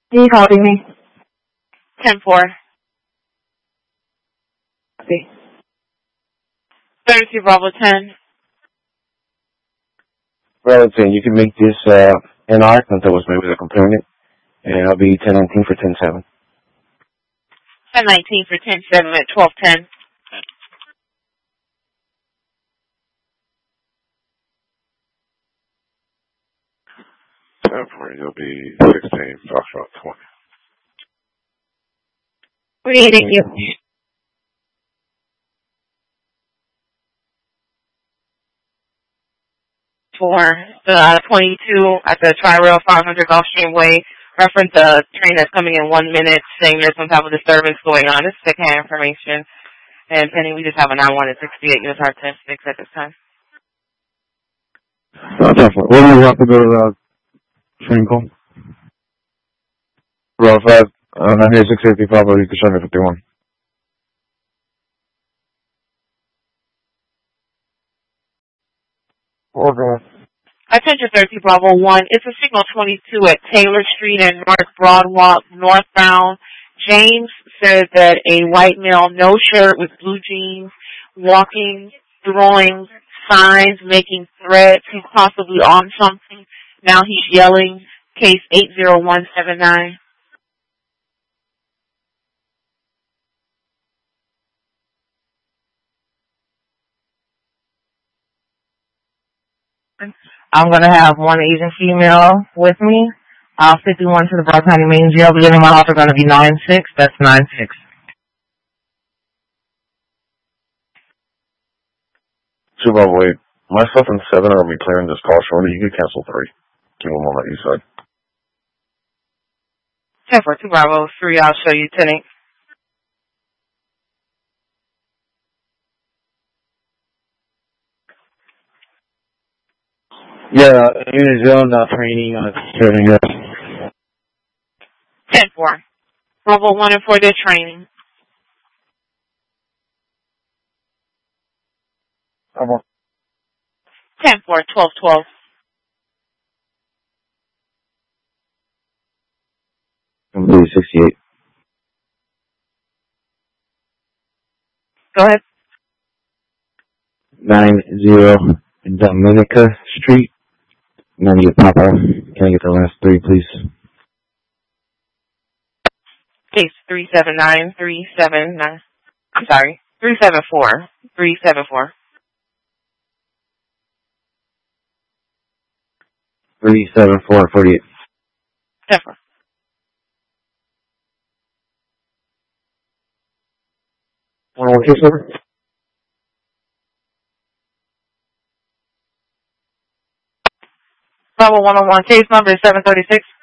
Can you copy me? 10-4. Copy. 32 Bravo 10. Bravo 10, you can make this NR since I was made with a complainant, and I'll be 1019 for 10-7. 1019 for 10-7 at 1210. You'll be 16, Foxtrot 20. Reading you. For the 22 at the Tri-Rail 500 Gulfstream Way, reference a train that's coming in 1 minute saying there's some type of disturbance going on. This is second information. And Penny, we just have a 9-1 at 68 units hard 10-6 at this time. What do you have to go to the train call? Bravo 5, I'm here 655, I'll be 51. Okay. Attention 30 Bravo 1. It's a signal 22 at Taylor Street and North Broadwalk, northbound. James said that a white male, no shirt with blue jeans, walking, throwing signs, making threats. He's possibly on something. Now he's yelling. Case 80179. I'm going to have one Asian female with me. 51 to the Broad County Main Jail. The living miles are going to be 9-6. That's 9-6. Two Bravo 8. Myself and 7 are going to be clearing this call shortly. You can cancel 3. Keep them on that east side. 10-4, 2 Bravo 3. I'll show you 10-8. Yeah, Unit Zone training on serving yes. 10-4. Bravo 1 and 4, they're training. 10-4, 12-12. I'm going to be 68. Go ahead. 90 Dominica Street. 90 Papa. Can I get the last 3, please? Case 379. I'm sorry, 374. 374. 37448. 10-4. One more case number? Bravo 101, case number is 736.